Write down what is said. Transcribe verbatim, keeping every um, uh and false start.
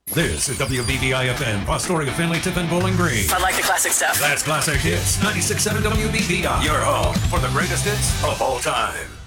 This is W B B I F M, Fostoria, Finley, Tiffin, Bowling Green. I like the classic stuff. That's Classic Hits, ninety-six point seven W B B I. Your home for the greatest hits of all time.